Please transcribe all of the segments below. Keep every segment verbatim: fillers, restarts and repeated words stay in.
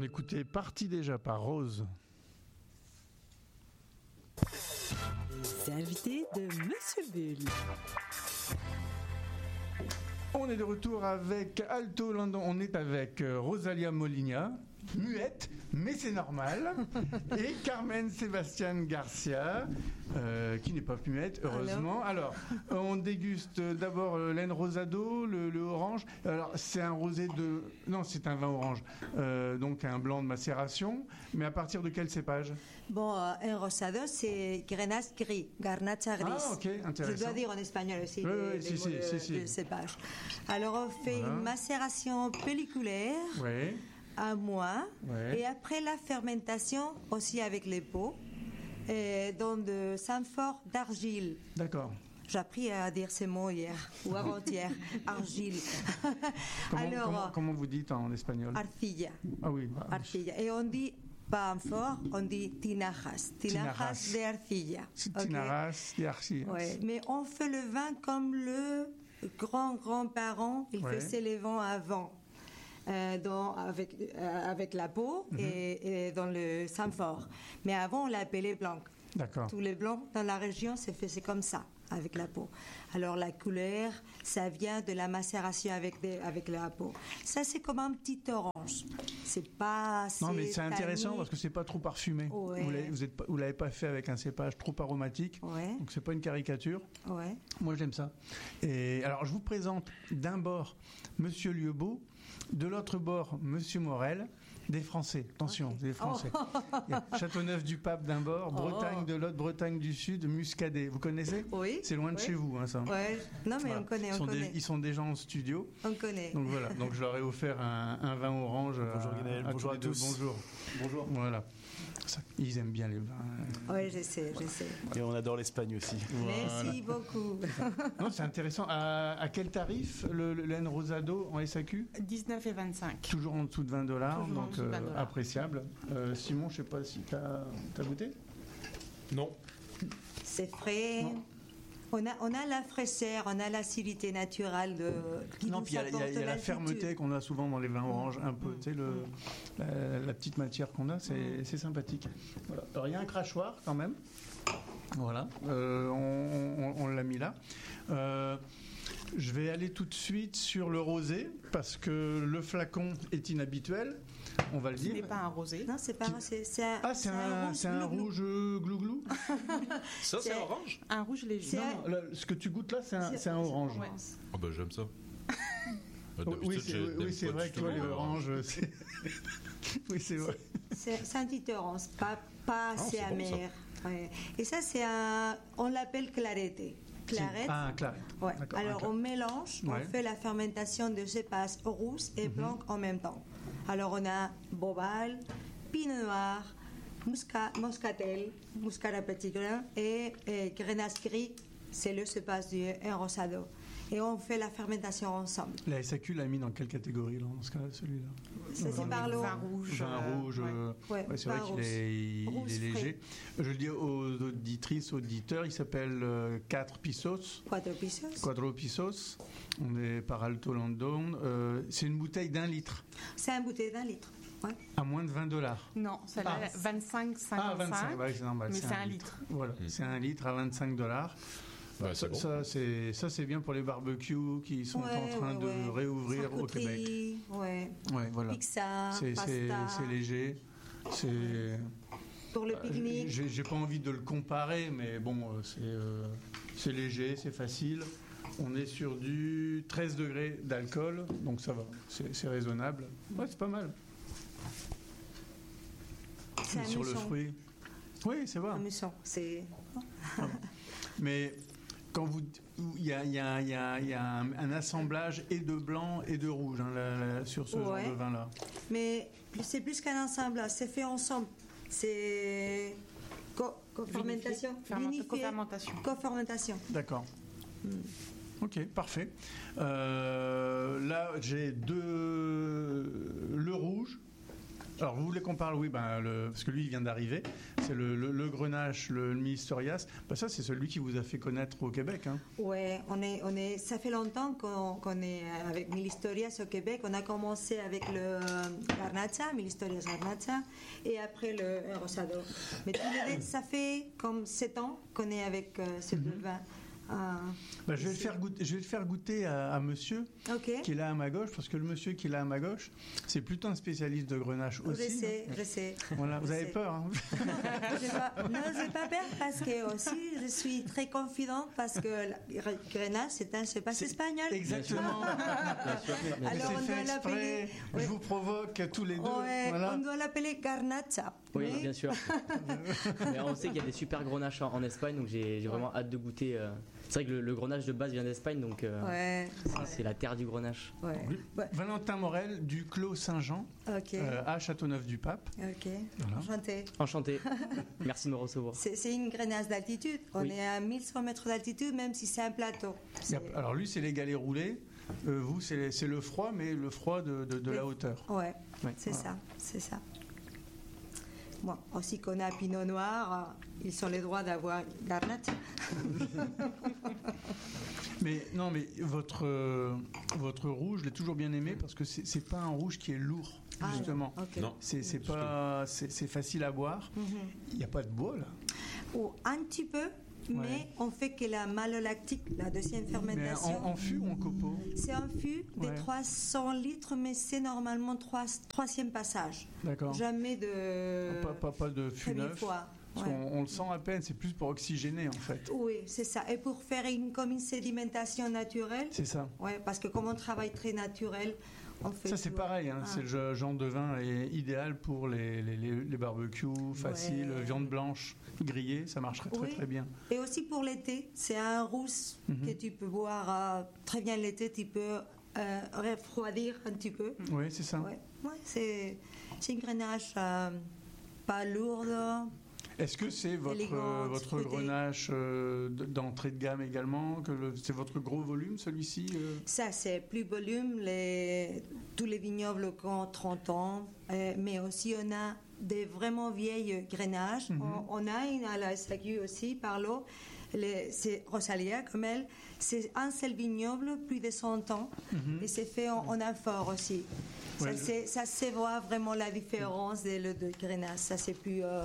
On écoutait Parti déjà par Rose. Les invités de Monsieur Bull. On est de retour avec Alto London. On est avec Rosalia Moligna, muette, mais c'est normal. Et Carmen Sébastien Garcia, euh, qui n'est pas muette, heureusement. Alors, Alors on déguste d'abord le laine rosado, le, le orange. Alors, c'est un rosé de... Non, c'est un vin orange. Euh, donc, un blanc de macération. Mais à partir de quel cépage? Bon, euh, un rosado, c'est Grenache gris, Garnacha gris. Ah, ok, intéressant. Je dois dire en espagnol aussi oui, les, oui, les si, mots si, de, si, si. de cépage. Alors, on fait Voilà. une macération pelliculaire, Oui. un mois, Ouais. et après la fermentation, aussi avec les pots, et dans de samphore d'argile. D'accord. J'ai appris à dire ces mots hier, ou avant-hier, argile. Comment, Alors, comment, comment vous dites en espagnol? arcilla. Ah oui. bah, Arcilla. Et on dit pas amphore, on dit tinajas. Tinajas. Tinajas de arcilla. C'est Ok. Tinaras de Archie. Ouais, mais on fait le vin comme le grand-grand-parent, il Ouais. faisait les vins avant. Euh, dans, avec, euh, avec la peau Mhm. et, et dans le samphore. Mais avant, on l'appelait blanc. D'accord. Tous les blancs dans la région, c'est fait c'est comme ça, avec la peau. Alors la couleur, ça vient de la macération avec, des, avec la peau. Ça, c'est comme un petit orange. C'est pas assez Non, mais c'est intéressant tannique. parce que c'est pas trop parfumé. Ouais. Vous l'avez, vous êtes pas- vous l'avez pas fait avec un cépage trop aromatique. Ouais. Donc c'est pas une caricature. Ouais. Moi j'aime ça. Et alors je vous présente d'un bord Monsieur Lieubeau, de l'autre bord Monsieur Morel, des Français. Attention, Ok. des Français. Oh. Il y a Châteauneuf du Pape d'un bord, Bretagne de l'autre, Bretagne du Sud, Muscadet. Vous connaissez? Oui. C'est loin de Oui. chez vous, hein, ça. Ouais. Non, mais Voilà. on connaît, Ils on sont, des- connaît. ils sont déjà en studio. On connaît. Donc voilà, donc je leur ai offert un, un vin orange. Bonjour à, Guénel, à bonjour tous à les deux. tous. Bonjour. Bonjour. Voilà. Ça, ils aiment bien les vins. Oui, je sais, je sais. Et on adore l'Espagne aussi. Merci beaucoup. Non, c'est intéressant. À, à quel tarif le, le laine rosado en S A Q? dix-neuf et vingt-cinq. Toujours en dessous de vingt dollars, Toujours en donc dessous de vingt euh, dollars. appréciable. Euh, Simon, je sais pas si tu as goûté? Non. C'est frais. Non. On a, on a la fraîcheur, on a l'acidité naturelle de, qui Non, nous puis il y a, il y a- apporte il y a la l'altitude. fermeté qu'on a souvent dans les vins oranges, un peu. Tu sais, le, la, la petite matière qu'on a, c'est c'est sympathique. Voilà. Alors, il y a un crachoir quand même. Voilà. Euh, on on- on l'a mis là. Euh, je vais aller tout de suite sur le rosé, parce que le flacon est inhabituel, on va le Ce dire. n'est pas un rosé. Non, c'est pas Qui- c'est, c'est un, Ah, c'est un, c'est un glouglou. rouge euh, glouglou. Ça, c'est C'est- orange. Un rouge léger. C'est Non, un- non, là, ce que tu goûtes là, c'est un, C'est- c'est un orange. Ouais. Ah bah j'aime ça. Euh, Oui, d'habitude, c'est j'ai- oui, j'aime c'est pas vrai du que tout toi, le les orange. oranges, c'est... Oui, c'est vrai. C'est, c'est un petit orange, pas, pas assez c'est bon, ça. amer. Ouais. Et ça, c'est un. On l'appelle clarete. Clarette. Ah, un claret. Ouais. D'accord, Alors, un on claret. mélange, Ouais. on fait la fermentation de cépages rouges et Mhm. blancs en même temps. Alors, on a bobal, pinot noir, muscat, moscatel, muscat à petit grain et, et grenache gris. C'est le cépage du un rosado. Et on fait la fermentation ensemble. La S A Q l'a mis dans quelle catégorie, là, dans ce cas-là, celui-là? Ça, c'est Euh, par l'eau. Vin rouge. Vin euh, rouge, ouais. euh, Ouais, ouais, c'est vrai vin qu'il rouge. est, il, Rouge il est frais. léger. Je le dis aux auditrices, auditeurs, il s'appelle euh, quatre Pissos, Quatre pisos. Quattro Pissos. On est par Alto London. Euh, c'est une bouteille d'un litre, C'est un bouteille d'un litre. Ouais. à moins de vingt dollars. Non, celle-là, Ah. vingt-cinq, Ah, cinquante-cinq. vingt-cinq, ouais, c'est normal. mais c'est un litre. Voilà, Mm. c'est un litre à vingt-cinq dollars. Bah, c'est ça, bon. ça, c'est, ça, c'est bien pour les barbecues qui sont Ouais, en train ouais, de ouais. réouvrir au Québec. Charcuterie, ouais. Ouais, voilà. Pizza, C'est, c'est, pasta. c'est léger. C'est, Pour le euh, pique-nique. j'ai, j'ai pas envie de le comparer, mais bon, euh, c'est, euh, c'est léger, c'est facile. On est sur du treize degrés d'alcool, donc ça va, c'est, c'est raisonnable. Ouais, c'est pas mal. C'est Et sur le amusant. fruit. Oui, c'est vrai. Amusant. C'est... Mais quand vous, il y a, il y a- il y a- il y a un, un assemblage et de blanc et de rouge hein, là, là, sur ce Ouais. genre de vin-là. Mais c'est plus qu'un ensemble, c'est fait ensemble. C'est co- co-fermentation. Ferment- Vinifié. Co-fermentation. Co-fermentation. D'accord. Ok, parfait. Euh, là, j'ai deux. Le rouge. Alors, vous voulez qu'on parle, oui, ben, le, parce que lui, il vient d'arriver. C'est le, le, le Grenache, le, le Mysterias. Ben, ça, c'est celui qui vous a fait connaître au Québec. Hein. Ouais, on est, on est, ça fait longtemps qu'on, qu'on est avec Mille Historias au Québec. On a commencé avec le Garnacha, Mille Historias Garnacha, et après le Rosado. Mais tous les deux, ça fait comme sept ans qu'on est avec euh, ces deux vins. Euh, ben, je, vais le faire goûter, je vais le faire goûter à, à monsieur okay. qui est là à ma gauche, parce que le monsieur qui est là à ma gauche, c'est plutôt un spécialiste de Grenache aussi. Je sais, je sais. Voilà, vous je avez sais. peur hein. j'ai pas, Non, je n'ai pas peur parce que aussi je suis très confidente parce que le Grenache, c'est un cépage espagnol. Exactement. Alors c'est on fait doit l'appeler. exprès. Je Ouais. vous provoque tous les deux. Ouais, Voilà. on doit l'appeler Garnacha. Oui, Mais- bien sûr. Mais on sait qu'il y a des super grenaches en, en Espagne, donc j'ai, j'ai vraiment hâte de goûter. euh. C'est vrai que le, le grenache de base vient d'Espagne, donc euh, Ouais. c'est, c'est la terre du grenache. Ouais. Ouais. Valentin Morel du Clos Saint-Jean Ok. euh, à Châteauneuf-du-Pape. Ok. Voilà. Enchanté. Enchanté. Merci de me recevoir. C'est, c'est une grenache d'altitude. On Oui. est à mille cent mètres d'altitude, même si c'est un plateau. Il y a- C'est- Alors lui, c'est les galets roulés. Euh, vous, c'est, c'est le froid, mais le froid de, de, de la hauteur. Ouais, Ouais. c'est Voilà. ça, c'est ça. Bon, aussi qu'on a Pinot Noir, euh, ils ont le droit d'avoir Garnacha. Mais non, mais votre, euh, votre rouge, je l'ai toujours bien aimé parce que c'est, c'est pas un rouge qui est lourd, Ah, justement. ok. Non. C'est, c'est, pas, c'est, c'est facile à boire. Mhm. Il n'y a pas de bois, là. Ou un petit peu, mais Ouais. on fait que la malolactique, la deuxième Mais fermentation. en, en fût ou en copeaux? C'est un fût de Ouais. trois cents litres, mais c'est normalement trois, troisième passage. D'accord. Jamais de. Pas, pas, pas de fût première neuf. fois. Parce Ouais. qu'on on le sent à peine, c'est plus pour oxygéner, en fait. Oui, c'est ça. Et pour faire une, comme une sédimentation naturelle, C'est ça. ouais, parce que comme on travaille très naturel, on fait. Ça, c'est tout. pareil. Hein. Ah. C'est le genre de vin est idéal pour les, les, les, les barbecues faciles, Ouais. viande blanche grillée, ça marcherait très, Oui. très bien. Et aussi pour l'été, c'est un rousse Mhm. que tu peux boire euh, très bien l'été, tu peux euh, refroidir un petit peu. Oui, c'est ça. Ouais, ouais, c'est, c'est une grenache euh, pas lourde. Est-ce que c'est votre, Élégante, euh, votre fruitée. grenache euh, d- d'entrée de gamme également que le- c'est votre gros volume, celui-ci euh Ça, c'est plus volume, les, tous les vignobles qui ont trente ans, euh, mais aussi on a des vraiment vieilles grenaches. Mhm. on, on a une à la S A Q aussi, par l'eau. Les- c'est Rosalia, comme elle. C'est un seul vignoble, plus de cent ans, et c'est fait en, en amphore aussi. Ouais. Ça, c'est- ça se voit vraiment la différence des le de grenache. Ça, c'est plus. euh,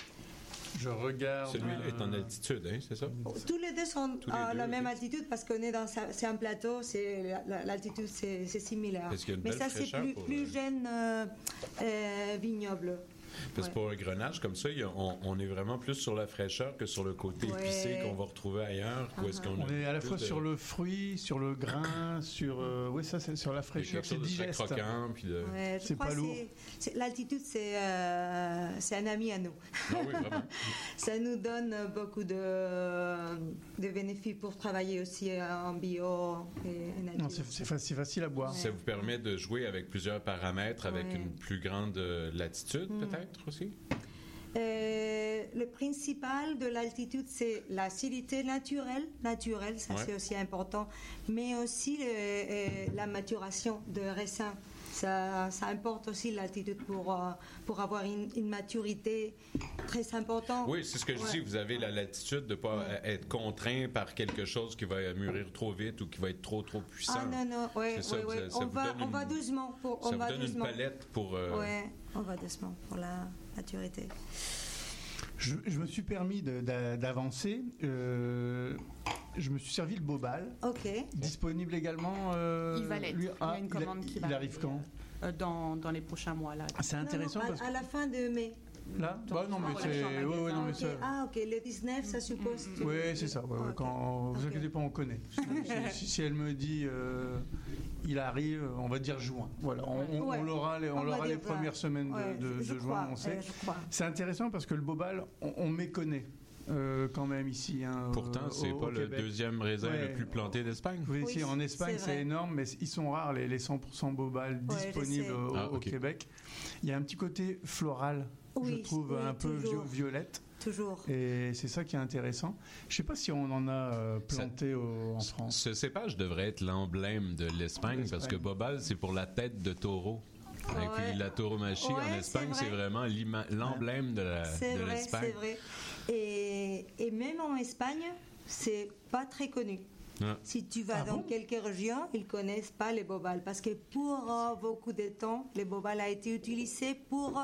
Je regarde. Celui-là est en euh, altitude, hein, c'est ça? Tous les deux sont Tous les à deux, la même ok. altitude parce qu'on est dans sa- c'est un plateau, c'est la- la- l'altitude c'est, c'est similaire. Parce qu'il y a une Mais belle ça c'est fraîcheur plus, pour, plus euh, jeune euh, euh, vignoble. Parce que Ouais. pour un grenache comme ça, il y a- on, on est vraiment plus sur la fraîcheur que sur le côté Ouais. épicé qu'on va retrouver ailleurs. Où est-ce Uh-huh. qu'on On est à la plus fois de- sur le fruit, sur le grain, sur. euh, oui, ça, c'est sur la il y a fraîcheur, quelque c'est chose de très digeste. croquant. Puis de... Ouais, je c'est crois pas que lourd. c'est- c'est- l'altitude c'est, euh, c'est un ami à nous. Ah oui, vraiment. Ça nous donne beaucoup de, de bénéfices pour travailler aussi en bio et en nature. Non, c'est, c'est fa- c'est facile à boire. Ça vous permet de jouer avec plusieurs paramètres, avec Ouais. une plus grande euh, latitude Mm. peut-être aussi? Euh, le principal de l'altitude, c'est l'acidité naturelle, naturelle, ça Ouais. c'est aussi important, mais aussi le- euh, la maturation de raisin. Ça, ça importe aussi l'altitude pour, euh, pour avoir une, une maturité très importante. Oui, c'est ce que je Ouais. dis. Vous avez la latitude de ne pas Ouais. euh, être contraint par quelque chose qui va mûrir trop vite ou qui va être trop trop puissant. Ah non, non, ouais, C'est ça, ouais, vous- ouais. ça On, vous va, donne on va une- doucement. Pour, Ça on vous va donne une doucement. palette pour... euh, Ouais, on va doucement pour la maturité. Je, je me suis permis de- d'a- d'avancer. euh, je me suis servi le Bobal. Ok. Disponible également. euh, Il va l'être. lui- Il y a ah, une il commande qui il va arrive quand euh, dans, dans les prochains mois. Là. Ah, c'est Non, intéressant non, à, parce que à la fin de mai. là, bah, non mais Ah, c'est, voilà, ouais, ouais, non mais Ok. ça. Ah, ok. Le dix-neuf, ça suppose. que- Oui, c'est ça. ouais, ouais, Ok. quand, vous Ok. inquiétez pas, on connaît. Si, si- si elle me dit euh, il arrive, on va dire juin. Voilà, on, on- Ouais. on l'aura les, on On va l'aura les dire ça. premières semaines de, Ouais, de- je de crois, juin, on sait. euh, je crois. C'est intéressant parce que le Bobal, on, on méconnaît euh, quand même ici. hein, Pourtant, au- c'est au- pas au le Québec. deuxième raisin Ouais. le plus planté d'Espagne. Oui, Oui, ici, en Espagne, c'est c'est vrai. énorme, mais ils sont rares les, les cent pour cent Bobal Ouais, je disponibles sais. au, Ah, au ok. Québec. Il y a un petit côté floral, je Oui, trouve, oui, un peu toujours. vio- violette. Toujours. Et c'est ça qui est intéressant. Je ne sais pas si on en a euh, planté au- en Ce- France. Ce cépage devrait être l'emblème de l'Espagne L'Espagne. parce que Bobal, c'est pour la tête de taureau. Et Ouais. puis la tauromachie Ouais, en Espagne, c'est c'est, vrai. vraiment l'ima- l'emblème de, la, C'est de vrai, l'Espagne. c'est vrai. Et, et même en Espagne, c'est pas très connu. Ah. Si tu vas Ah dans bon quelques régions, ils connaissent pas les bobales parce que pour euh, beaucoup de temps, les bobales a été utilisé pour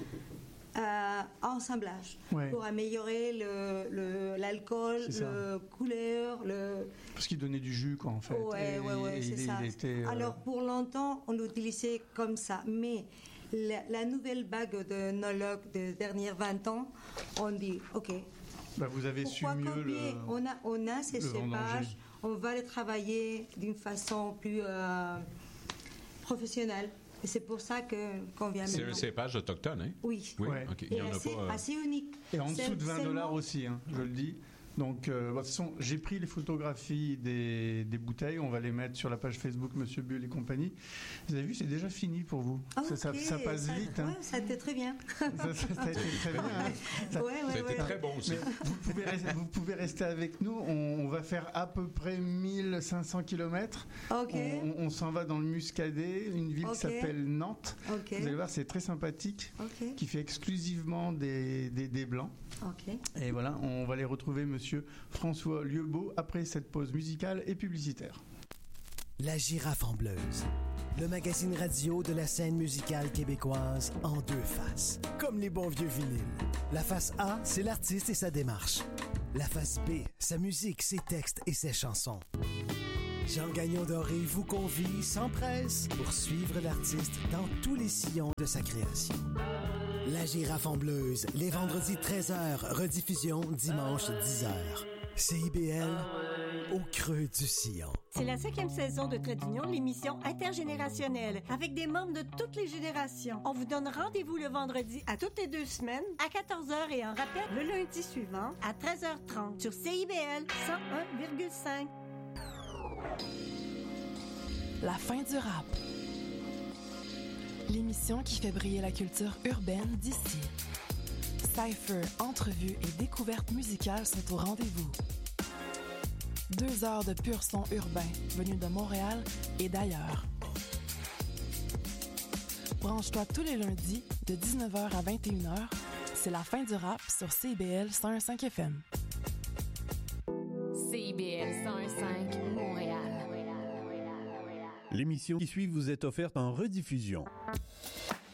euh, assemblage, Ouais. pour améliorer le, le- l'alcool, C'est ça. le couleur, le. Parce qu'il donnait du jus, quoi, en fait. Ouais, Et- ouais, ouais, et c'est il, ça. il était, euh, Alors pour longtemps, on l'utilisait comme ça, mais la, la nouvelle vague de nologues des derniers vingt ans, on dit, ok. bah, vous avez su Pourquoi mieux le... copier on, a, on a ces le vendanger. cépages, on va les travailler d'une façon plus euh, professionnelle. Et c'est pour ça que, qu'on vient C'est maintenant. un cépage autochtone, hein? Oui. Oui, Ouais. ok. Il Et y en a assez, pas. euh, assez unique. Et en dessous C'est- de vingt seulement- dollars aussi, hein, je le dis. Donc, euh, de toute façon, j'ai pris les photographies des, des bouteilles. On va les mettre sur la page Facebook Monsieur Bull et compagnie. Vous avez vu, c'est déjà fini pour vous. Ah, ça, ça- ok, ça passe vite. hein. Ouais, ça a été très bien. Ça, ça- ça a été très bien. hein. Ça- Ouais, ouais, Ça a été ouais. très bon aussi. Mais vous, pouvez rester, vous pouvez rester avec nous. On, on va faire à peu près mille cinq cents kilomètres. Ok, On, on- on s'en va dans le Muscadet, une ville Ok. qui s'appelle Nantes. ok, Vous allez voir, c'est très sympathique. ok, Qui fait exclusivement des, des, des blancs. ok. Et voilà, on va aller retrouver Monsieur François Lieubeau après cette pause musicale et publicitaire. La Girafe en Bleuze, le magazine radio de la scène musicale québécoise en deux faces, comme les bons vieux vinyles. La face A, c'est l'artiste et sa démarche. La face B, sa musique, ses textes et ses chansons. Jean Gagnon Doré vous convie sans presse pour suivre l'artiste dans tous les sillons de sa création. La Girafe en Bleuze, les vendredis treize heures, rediffusion dimanche dix heures. C I B L, au creux du sillon. C'est la cinquième saison de Trait d'Union, l'émission intergénérationnelle, avec des membres de toutes les générations. On vous donne rendez-vous le vendredi à toutes les deux semaines, à quatorze heures et en rappel le lundi suivant, à treize heures trente, sur C I B L cent un virgule cinq. La fin du rap. L'émission qui fait briller la culture urbaine d'ici. Cypher, entrevues et découvertes musicales sont au rendez-vous. Deux heures de pur son urbain venus de Montréal et d'ailleurs. Branche-toi tous les lundis de dix-neuf heures à vingt et une heures. C'est la fin du rap sur C I B L cent un virgule cinq F M. C I B L cent un virgule cinq Montréal. L'émission qui suit vous est offerte en rediffusion.